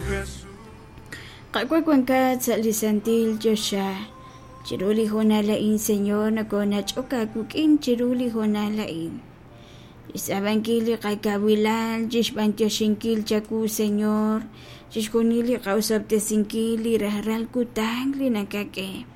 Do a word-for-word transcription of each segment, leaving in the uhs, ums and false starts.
Kakwakwangkat sa lisantil Diyosya, chiruli honalain Senyor na konachoka kukin chiruli honalain. Isabangkili kay kawilan, jish bantyoshinkil chaku Senyor, jish kunili kausapte sinkili rahral kutangli nakake.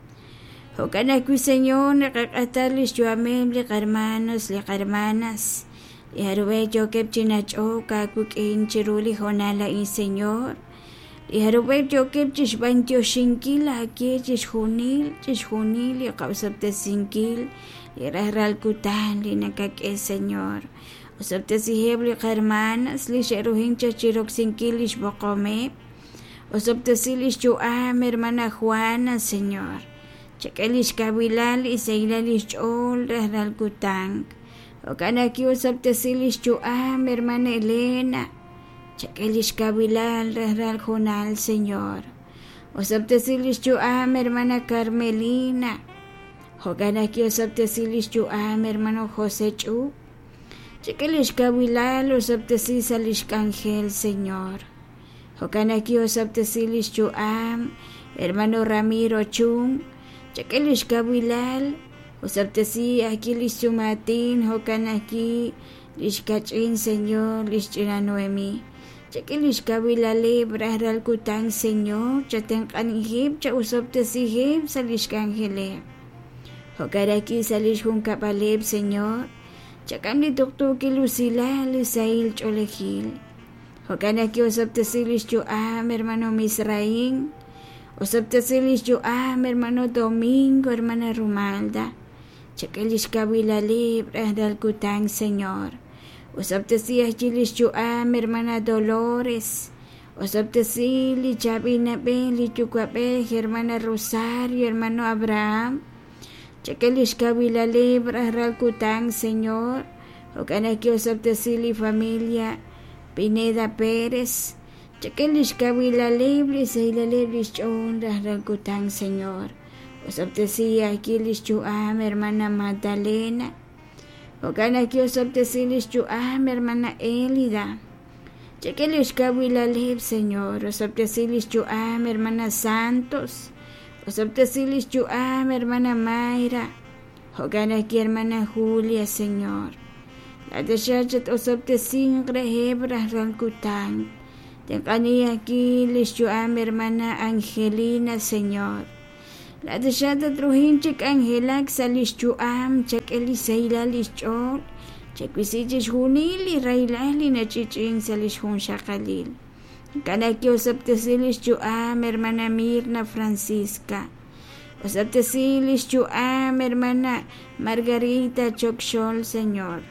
Hokana ku Senyor nakakatalis yuamem li karmanos li karmanas, li haruwe jokep chinachoka kukin chiruli honalain Senyor. Iharupay jokep jish bantyo shinkil hake jish hunil jish hunil li kausapte sinkil li rahral kutan li nakake Senyor. Usapte siheb li karmanas li sheruhin chachirok sinkil li shbokome. Usapte silis chuam hermana Juana Senyor. Chakalish kabilal isailalish chol rahral kutan. Okanaki usapte silis chuam hermana Elena. Chakelish kabilal rahral jonal Señor. Osaptesilis chuam hermana Carmelina. Hoganaki osaptesilis chuam hermano José Chu. Chakelish kabilal osaptesisalish Ángel Señor. Hoganaki osaptesilis chuam hermano Ramiro Chung. Chakelish kabilal osaptesi akilis chumatin hoganaki lishkachin Señor lishchina Noemi. Chakilish kabilale brahral kutang Senyor, chateng kanihib, cha usapte sihib, salish kanghele. Hokaraki salish hun kapalib Senyor, chakam ni tuktu kilusila, lisail cholehil. Hokaraki usapte silish chuam, hermano Misraín, usapte silish chuam, hermano Domingo, hermana Rumalda. Chakilish kabilale brahral kutang Senyor. Usaptesi achilis chuam hermana Dolores. Usaptesi li chabinabe li chukabe hermana Rosario hermano Abraham. Chakelish kabilale brahral kutang Señor. Okanaki usaptesi li familia Pineda Pérez. Chakelish kabilale li seilale li chon brahral kutang Señor. Usaptesi achilis chuam hermana Magdalena. Okanaki osaptesilis chuam hermana Elida. Chakelish kawilalib Señor. Osaptesilis chuam hermana Santos. Osaptesilis chuam hermana Mayra. Okanaki hermana Julia Señor. La deshachat osaptesin grehebra rankutang. Tenkani aquí lis chuam hermana Angelina Señor. La deshada truhinchik angelak salis chuam chak elisaila lis chol chak visichis hunili railali na chichin salis hun shakalil. Kanaki osaptesilis chuam hermana Mirna Francisca. Osaptesilis chuam hermana Margarita Chokshol Señor.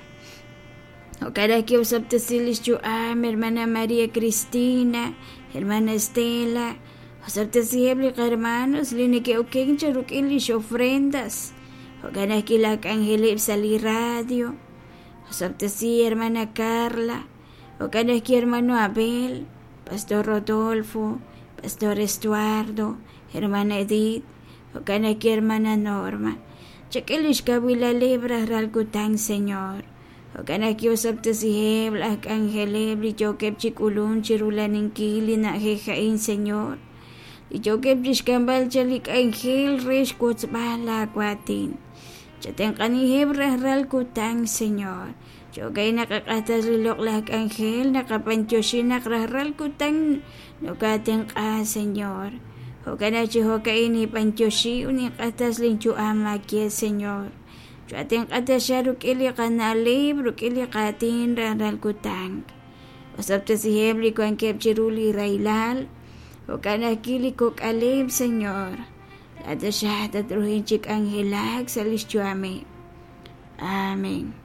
Okanaki osaptesilis chuam hermana María Cristina, hermana Estela. Osaptesihebli hermanos linike uking charukilish ofrendas. Okanaki lak angelib sali radio. Osaptesi hermana Carla. Okanaki hermano Abel. Pastor Rodolfo. Pastor Estuardo. Hermana Edith. Okanaki hermana Norma. Chakilish kabila libra ralkutang Señor. Okanaki osaptesihebli ak angelib li jokep chikulun chirulaning kili na hejain Señor. Ijokep jishkambal chalik angel resh kutzbala kwatin. Chateng kanihib rahral kutang Señor. Jokay nakakatas rilok lak angel nakapantyoshinak rahral kutang nukateng ka Señor. Hokana chihokay ni pantyoshi unikatas linchu amakye Señor. Chateng katas yaruk ili kanalib ruk ili katin rahral kutang. Osapte si hebli ko ang kepchiruli railal. Okanaki likok alib Señor. Lada siya tatruhin chik ang hilag sa lisyo amin. Amen.